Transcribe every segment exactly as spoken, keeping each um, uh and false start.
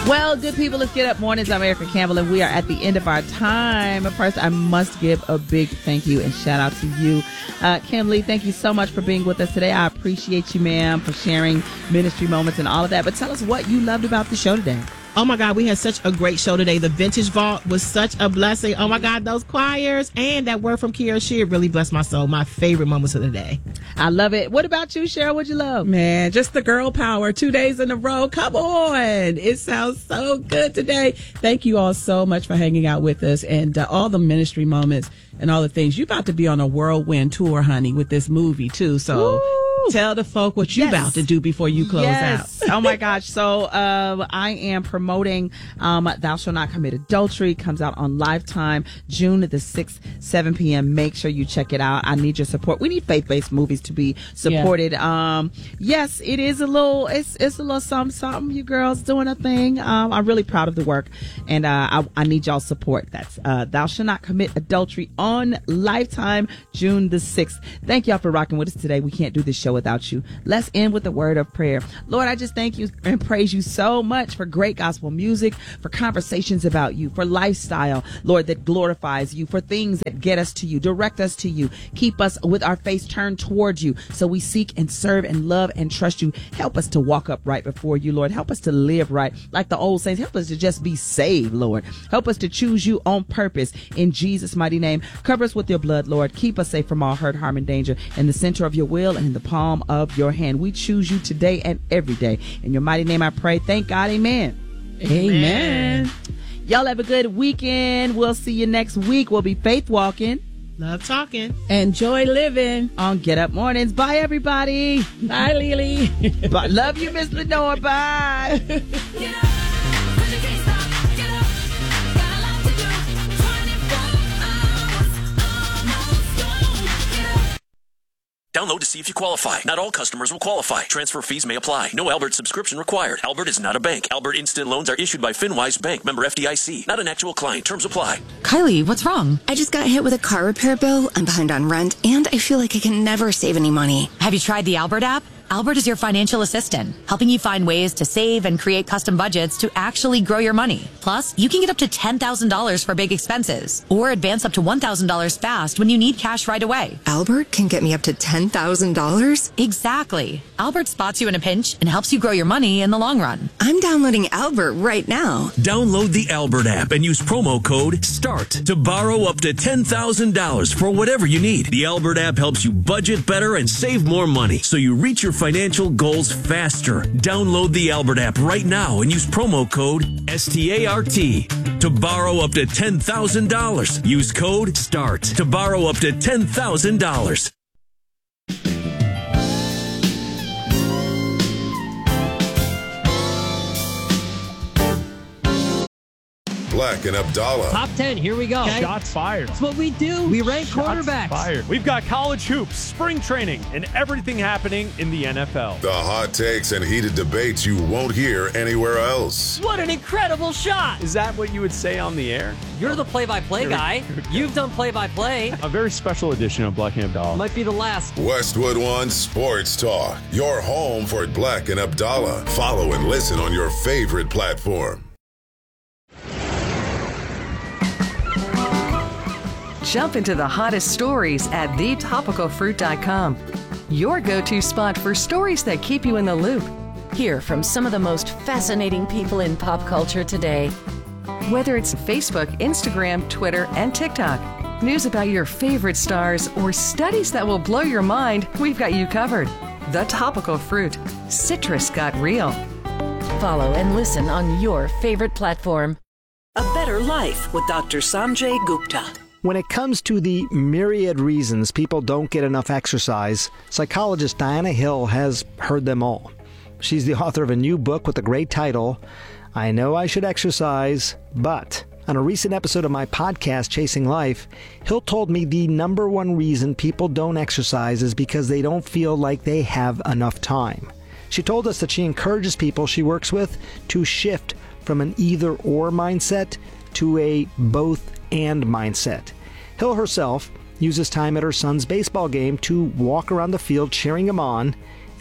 Well, good people, let's get up mornings. I'm Erica Campbell, and we are at the end of our time. First, I must give a big thank you and shout out to you. Uh, Kim Lee, thank you so much for being with us today. I appreciate you, ma'am, for sharing ministry moments and all of that. But tell us what you loved about the show today. Oh, my God, we had such a great show today. The Vintage Vault was such a blessing. Oh, my God, those choirs and that word from Kiara Shear really blessed my soul. My favorite moments of the day. I love it. What about you, Cheryl? What'd you love? Man, just the girl power. Two days in a row. Come on. It sounds so good today. Thank you all so much for hanging out with us and uh, all the ministry moments and all the things. You're about to be on a whirlwind tour, honey, with this movie, too. So... Woo! Tell the folk what you yes. about to do before you close yes. out. Oh, my gosh. So uh, I am promoting um, Thou Shalt Not Commit Adultery. Comes out on Lifetime, June the sixth, seven p.m. Make sure you check it out. I need your support. We need faith-based movies to be supported. Yeah. Um, yes, it is a little, it's it's a little something, something. You girls doing a thing. Um, I'm really proud of the work, and uh, I, I need y'all support. That's uh, Thou Shalt Not Commit Adultery on Lifetime, June the sixth. Thank y'all for rocking with us today. We can't do this show without you. Let's end with a word of prayer. Lord, I just thank you and praise you so much for great gospel music, for conversations about you, for lifestyle, Lord, that glorifies you, for things that get us to you, direct us to you, keep us with our face turned towards you, so we seek and serve and love and trust you. Help us to walk up right before you, Lord. Help us to live right like the old saints. Help us to just be saved, Lord. Help us to choose you on purpose in Jesus' mighty name. Cover us with your blood, Lord. Keep us safe from all hurt, harm, and danger in the center of your will and in the palm of your hand. We choose you today and every day. In your mighty name I pray. Thank God. Amen. Amen. Amen. Y'all have a good weekend. We'll see you next week. We'll be faith walking, love talking, and joy living on Get Up Mornings. Bye, everybody. Bye, Lily. Bye. Love you, Miss Lenore. Bye. Download to see if you qualify. Not all customers will qualify. Transfer fees may apply. No Albert subscription required. Albert is not a bank. Albert Instant Loans are issued by FinWise Bank, member F D I C. Not an actual client. Terms apply. Kylie, what's wrong? I just got hit with a car repair bill. I'm behind on rent, and I feel like I can never save any money. Have you tried the Albert app? Albert is your financial assistant, helping you find ways to save and create custom budgets to actually grow your money. Plus, you can get up to ten thousand dollars for big expenses or advance up to one thousand dollars fast when you need cash right away. Albert can get me up to ten thousand dollars? Exactly. Albert spots you in a pinch and helps you grow your money in the long run. I'm downloading Albert right now. Download the Albert app and use promo code START to borrow up to ten thousand dollars for whatever you need. The Albert app helps you budget better and save more money so you reach your financial goals faster. Download the Albert app right now and use promo code START to borrow up to ten thousand dollars. Use code START to borrow up to ten thousand dollars. Black and Abdallah. Top ten, here we go. Okay. Shots fired. That's what we do. We rank Shots quarterbacks. Fired. We've got college hoops, spring training, and everything happening in the N F L. The hot takes and heated debates you won't hear anywhere else. What an incredible shot. Is that what you would say on the air? You're the play-by-play guy. You've done play-by-play. A very special edition of Black and Abdallah. Might be the last. Westwood One Sports Talk. Your home for Black and Abdallah. Follow and listen on your favorite platform. Jump into the hottest stories at the topical fruit dot com. Your go-to spot for stories that keep you in the loop. Hear from some of the most fascinating people in pop culture today. Whether it's Facebook, Instagram, Twitter, and TikTok, news about your favorite stars, or studies that will blow your mind, we've got you covered. The Topical Fruit. Citrus got real. Follow and listen on your favorite platform. A Better Life with Doctor Sanjay Gupta. When it comes to the myriad reasons people don't get enough exercise, psychologist Diana Hill has heard them all. She's the author of a new book with the great title, I Know I Should Exercise, But... On a recent episode of my podcast, Chasing Life, Hill told me the number one reason people don't exercise is because they don't feel like they have enough time. She told us that she encourages people she works with to shift from an either-or mindset to a both-and mindset. Hill herself uses time at her son's baseball game to walk around the field cheering him on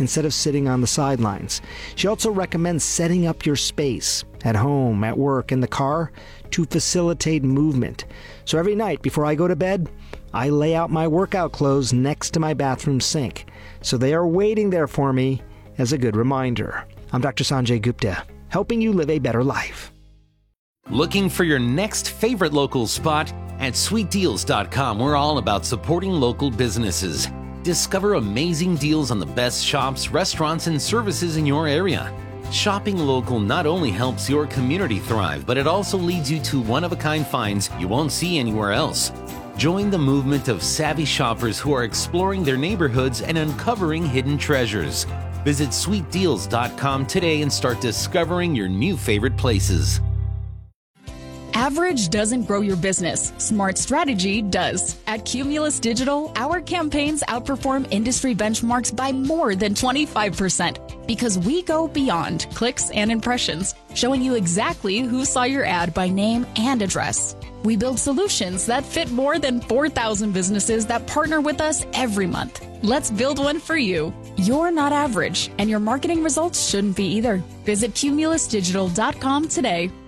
instead of sitting on the sidelines. She also recommends setting up your space at home, at work, in the car to facilitate movement. So every night before I go to bed, I lay out my workout clothes next to my bathroom sink, so they are waiting there for me as a good reminder. I'm Doctor Sanjay Gupta, helping you live a better life. Looking for your next favorite local spot? At sweet deals dot com, we're all about supporting local businesses. Discover amazing deals on the best shops, restaurants, and services in your area. Shopping local not only helps your community thrive, but it also leads you to one-of-a-kind finds you won't see anywhere else. Join the movement of savvy shoppers who are exploring their neighborhoods and uncovering hidden treasures. Visit sweet deals dot com today and start discovering your new favorite places. Average doesn't grow your business. Smart strategy does. At Cumulus Digital, our campaigns outperform industry benchmarks by more than twenty-five percent because we go beyond clicks and impressions, showing you exactly who saw your ad by name and address. We build solutions that fit more than four thousand businesses that partner with us every month. Let's build one for you. You're not average, and your marketing results shouldn't be either. Visit Cumulus Digital dot com today.